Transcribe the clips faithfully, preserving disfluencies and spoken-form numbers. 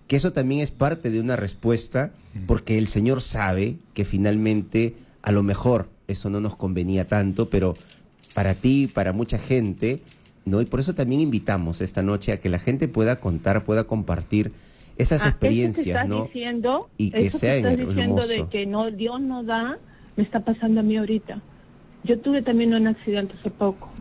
que eso también es parte de una respuesta, porque el Señor sabe que finalmente a lo mejor eso no nos convenía tanto, pero para ti, para mucha gente, ¿no? Y por eso también invitamos esta noche a que la gente pueda contar, pueda compartir esas ah, experiencias, ¿no? Diciendo, y que sea que estás hermoso. diciendo de que no, Dios no da, me está pasando a mí ahorita. Yo tuve también un accidente hace poco.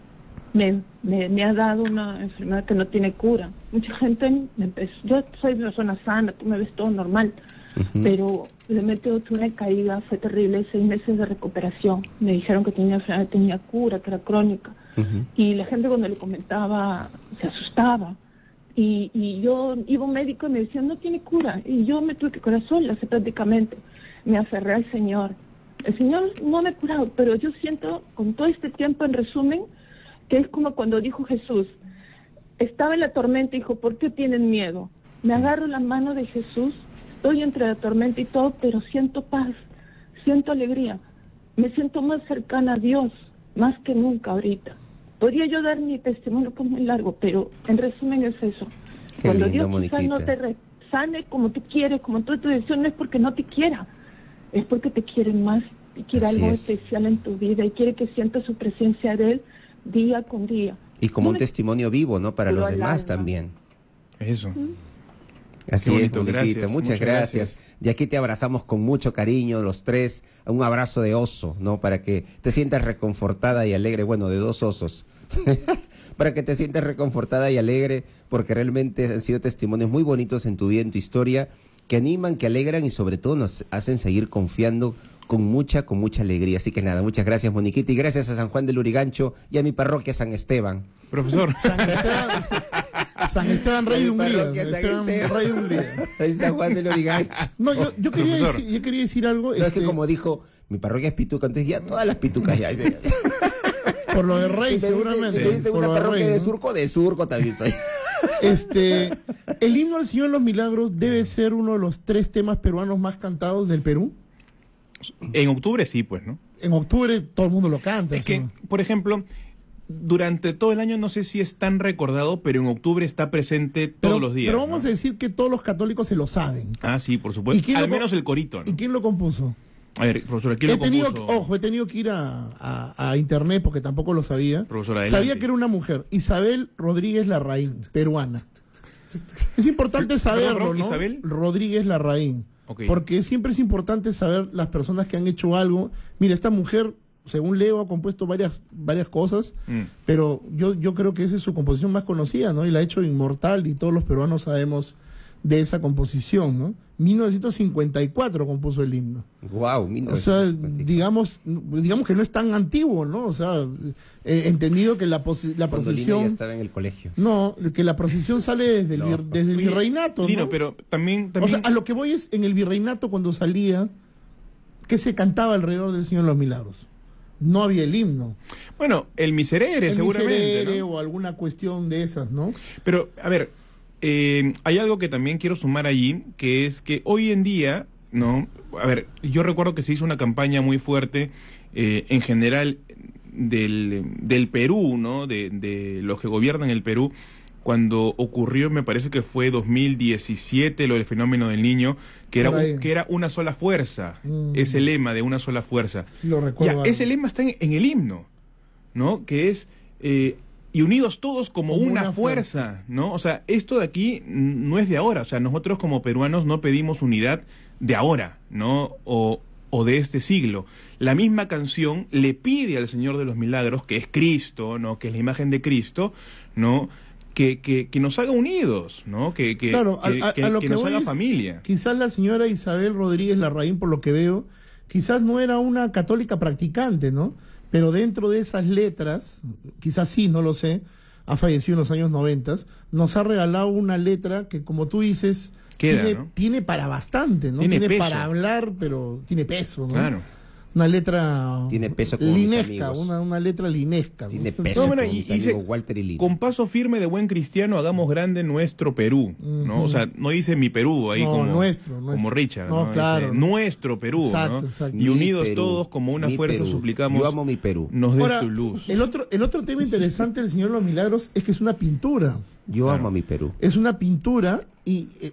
Me, me, me ha dado una enfermedad que no tiene cura. Mucha gente me empezó, yo soy una persona sana, tú me ves todo normal, uh-huh. pero de repente tuve una caída, fue terrible, seis meses de recuperación. Me dijeron que tenía enfermedad, tenía cura, que era crónica. Uh-huh. Y la gente cuando le comentaba se asustaba. Y, y yo iba a un médico y me decía, no tiene cura. Y yo me tuve que curar sola, así prácticamente. Me aferré al Señor. El Señor no me ha curado, pero yo siento, con todo este tiempo, en resumen, que es como cuando dijo Jesús, estaba en la tormenta y dijo, ¿por qué tienen miedo? Me agarro la mano de Jesús, estoy entre la tormenta y todo, pero siento paz, siento alegría, me siento más cercana a Dios, más que nunca ahorita. Podría yo dar mi testimonio que es muy largo, pero en resumen es eso. Qué Cuando lindo, Dios quizás no te re- sane como tú quieres, como tú tu decisión, no es porque no te quiera, es porque te quiere más y quiere Así algo es. especial en tu vida y quiere que sientas su presencia de Él día con día. Y como no un me... testimonio vivo, ¿no? Para Pero los al demás alma. también. Eso. ¿Mm? Así Qué es, bonito, Moniquita. gracias, Muchas, muchas gracias. gracias. De aquí te abrazamos con mucho cariño, los tres. Un abrazo de oso, ¿no? Para que te sientas reconfortada y alegre. Bueno, de dos osos. Para que te sientas reconfortada y alegre, porque realmente han sido testimonios muy bonitos en tu vida, en tu historia, que animan, que alegran y sobre todo nos hacen seguir confiando con mucha, con mucha alegría. Así que nada, muchas gracias, Moniquita, y gracias a San Juan del Lurigancho y a mi parroquia San Esteban. Profesor. San Esteban, San Esteban, rey de Hungría. Parroquia San Esteban, Esteban. rey de Hungría. En San Juan del Lurigancho. No, yo, yo, quería Profesor. decir, yo quería decir algo. No, este, es que como dijo, mi parroquia es pituca, entonces ya todas las pitucas ya. por lo de rey, Si me seguramente. Dice, si me dice por una lo de parroquia rey, de ¿no? surco, de surco también soy. Este, el himno al Señor de los Milagros debe ser uno de los tres temas peruanos más cantados del Perú. En octubre sí, pues, ¿no? En octubre todo el mundo lo canta. Es que, eso. por ejemplo, durante todo el año no sé si es tan recordado, pero en octubre está presente todos pero, los días. Pero vamos ¿no? a decir que todos los católicos se lo saben. Ah, sí, por ¿Y supuesto. quién Al lo menos co- el corito, ¿Y ¿no? quién lo compuso? A ver, profesora, ¿quién He lo tenido, compuso? ojo, he tenido que ir a, a, a internet porque tampoco lo sabía. Profesora, adelante. Sabía que era una mujer, Isabel Rodríguez Larraín, peruana. Es importante saberlo, perdón, ¿no? ¿Isabel? Rodríguez Larraín. Ok. Porque siempre es importante saber las personas que han hecho algo. Mira, esta mujer, según leo, ha compuesto varias, varias cosas, Mm. pero yo, yo creo que esa es su composición más conocida, ¿no? Y la ha hecho inmortal y todos los peruanos sabemos de esa composición, ¿no? mil novecientos cincuenta y cuatro compuso el himno. Wow, O sea, digamos, digamos que no es tan antiguo, ¿no? O sea, he entendido que la, posi- la Cuando Lina ya procesión... estaba en el colegio. No, que la procesión sale desde el, No. vir- desde el Oye, virreinato, Lino, ¿no? pero también... O también... sea, a lo que voy es, en el virreinato cuando salía, ¿qué se cantaba alrededor del Señor de los Milagros? No había el himno. Bueno, el miserere, El seguramente, miserere ¿no? o alguna cuestión de esas, ¿no? Pero, a ver, eh, hay algo que también quiero sumar allí, que es que hoy en día, ¿no? A ver, yo recuerdo que se hizo una campaña muy fuerte, eh, en general, del, del Perú, ¿no? De, de los que gobiernan el Perú, cuando ocurrió, me parece que fue dos mil diecisiete, lo del fenómeno del niño, que era, Por ahí. un- que era una sola fuerza, Mm. ese lema de una sola fuerza. Sí lo recuerdo. Ya, ese lema está en, en el himno, ¿no? Que es, eh, y unidos todos como, Como una, una fuerza, ¿no? O sea, esto de aquí mm, no es de ahora, o sea, nosotros como peruanos no pedimos unidad de ahora, ¿no? O, o de este siglo. La misma canción le pide al Señor de los Milagros, que es Cristo, ¿no? Que es la imagen de Cristo, ¿no? Que, que, que nos haga unidos, ¿no? Que, que, Claro, a- que, a- que- a lo que que nos voy haga es, familia. Quizás la señora Isabel Rodríguez Larraín, por lo que veo, quizás no era una católica practicante, ¿no? Pero dentro de esas letras, quizás sí, no lo sé, ha fallecido en los años noventas, nos ha regalado una letra que, como tú dices, Queda, tiene, ¿no? tiene para bastante, ¿no? Tiene peso. para hablar, pero tiene peso, ¿no? Claro. Una letra Tiene peso como mis linesca, amigos. una, una letra linesca, ¿no? Tiene peso No, bueno, con y- mis y se- amigos Walter y Lina. Con paso firme de buen cristiano hagamos grande nuestro Perú, ¿no? Ujú. O sea, no dice mi Perú ahí No, como, nuestro, como nuestro. Richard, No, ¿no? claro. Dice, nuestro Perú, Exacto, ¿no? exacto. Y Mi unidos Perú, todos como una mi fuerza Perú. suplicamos Yo amo mi Perú. nos des Ahora, tu luz. el otro, el otro tema interesante del Señor de los Milagros es que es una pintura. Yo Claro. amo a mi Perú. Es una pintura y eh,